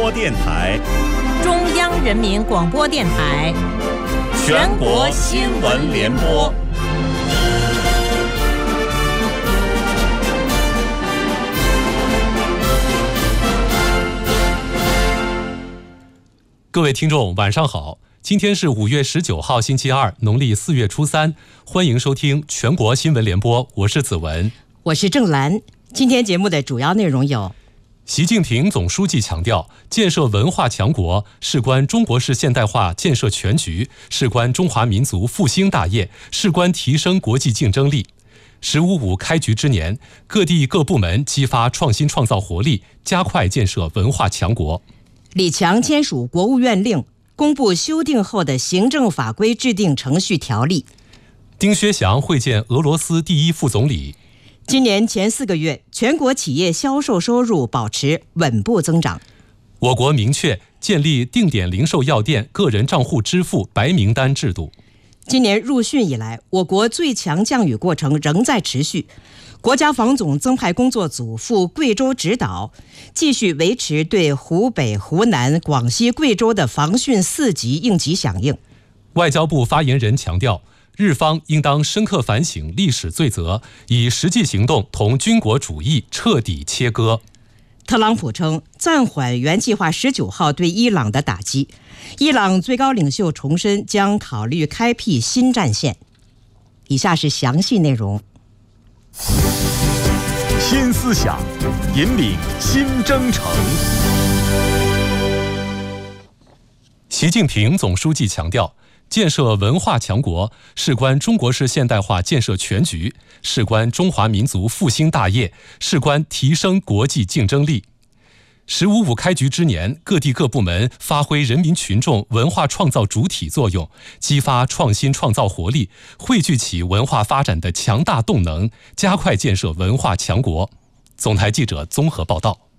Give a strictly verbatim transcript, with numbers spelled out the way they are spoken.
播电台、 中央人民广播电台、 全国新闻联播。 各位听众，晚上好！今天是五月十九号，星期二，农历四月初三。欢迎收听全国新闻联播，我是子文， 我是郑兰。今天节目的主要内容有： 习近平总书记强调，建设文化强国事关中国式现代化建设全局，事关中华民族复兴大业，事关提升国际竞争力。十五五开局之年，各地各部门激发创新创造活力，加快建设文化强国。 李强签署国务院令，公布修订后的行政法规制定程序条例。 丁薛祥会见俄罗斯第一副总理。 今年前四个月，全国企业销售收入保持稳步增长。 我国明确建立定点零售药店个人账户支付白名单制度。 今年入汛以来，我国最强降雨过程仍在持续。国家防总增派工作组赴贵州指导，继续维持对湖北、湖南、广西、贵州的防汛四级应急响应。 外交部发言人强调，日方应当深刻反省历史罪责，以实际行动同军国主义彻底切割。 特朗普称暂缓原计划十九号对伊朗的打击，伊朗最高领袖重申将考虑开辟新战线。以下是详细内容。 新思想，引领新征程。 习近平总书记强调，建设文化强国事关中国式现代化建设全局，事关中华民族复兴大业，事关提升国际竞争力。十五五开局之年，各地各部门发挥人民群众文化创造主体作用，激发创新创造活力，汇聚起文化发展的强大动能，加快建设文化强国。总台记者综合报道。